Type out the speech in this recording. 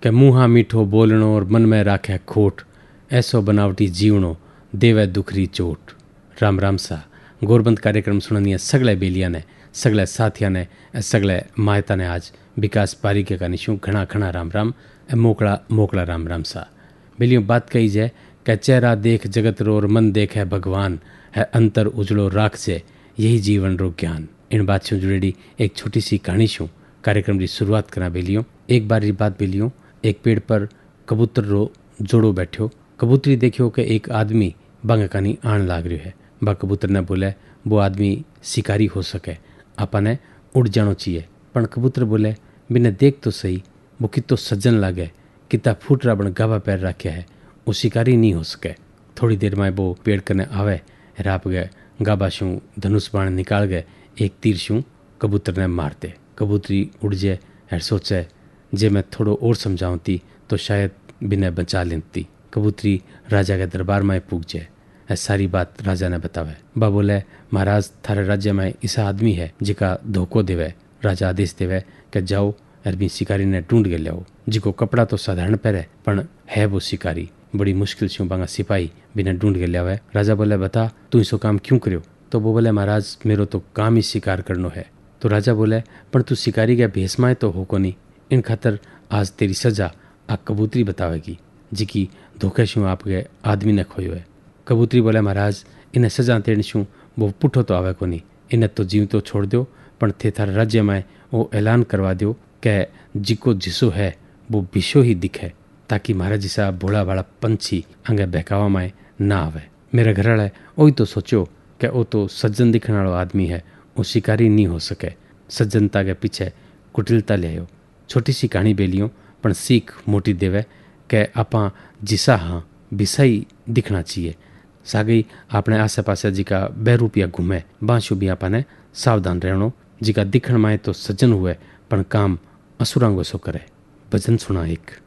કે मुँहा मीठो बोलणो और मन में राखे खोट, ऐसो बनावटी जीवणो देवे दुखरी चोट। राम राम सा गोरबंद कार्यक्रम सुननिया सगले बेलिया ने, सगले साथिया ने, सगले मायता ने आज विकास पारीके का निशु घना घना राम राम मोकला मोकला राम राम सा। बेलियों बात कही जाए कि चेहरा देख जगत रो और मन देख है भगवान, है अंतर उजड़ो राख से यही जीवन रो ज्ञान। इन बात से जुड़ेड़ी एक छोटी सी कहानी शू कार्यक्रम की शुरुआत करा। बेलियों एक बार बात बेलियों, एक पेड़ पर कबूतर रो जोड़ो बैठो। कबूतरी देखियो कि एक आदमी बंग कानी आन लाग रही है। बा कबूतर ने बोले वो आदमी शिकारी हो सके, आपने उड़ जानो चाहिए। पण कबूतर बोले बिने देख तो सही, वो कितो सज्जन लागे, कितना फूटरा बन गावा पैर रखे है, वो शिकारी नहीं हो सके। थोड़ी देर में वो पेड़ कने आवे, राप गए गाबा शू धनुष बाण निकाल गए, एक तीर शू कबूतर ने मारते। कबूतरी उड़ जाए है सोचे जे मैं थोड़ो और समझाऊंती तो शायद बिने बचा लेती। कबूतरी राजा के दरबार में पूग जाए, सारी बात राजा ने बतावे। बा बोले महाराज थारे राज्य में ऐसा आदमी है जिका धोखो देवे। राजा आदेश देवे कि जाओ अरबी शिकारी ने ढूंढ के लियाओ, जिको कपड़ा तो साधारण पहरे पण है वो शिकारी। बड़ी मुश्किल से बांगा सिपाही बिना ढूंढ के लियावे। राजा बोले बता तू इसो काम क्यों करियो? तो वो बोले महाराज मेरो तो काम ही शिकार करनो है। तो राजा बोले पण तू शिकारी के भेष में तो हो को नहीं, इन खातर आज तेरी सजा आ कबूतरी बतावेगी जिकी धोखे शू आपके आदमी ने खोयो है। कबूतरी बोले महाराज इन्हें सजा तेण शू वो पुठो तो आवे को नहीं, इन्हें तो जीव तो छोड़ दो, पण थे थारे राज्य में वो ऐलान करवा दो कि जिको जिसो है वो बिशो ही दिखे, ताकि महाराज जिसा भोला भाला पंछी अंगे बहकावा में ना आवे। मेरे घर वाले वही तो सोचो कि वो तो सज्जन दिखने वाला आदमी है, वो शिकारी नहीं हो सके। सज्जनता के पीछे कुटिलता ले आयो। छोटी सी कहानी बेलियों पण सीख मोटी देवे कि आपा जिसा हाँ बिसा ही दिखना चाहिए। सागई अपने आसे पासे जिका बेरूपिया घूमे बांशु भी आपने सावधान रहनो, जिका दिखण में तो सज्जन हुए पण काम असुरांगो सो करे। भजन सुना एक।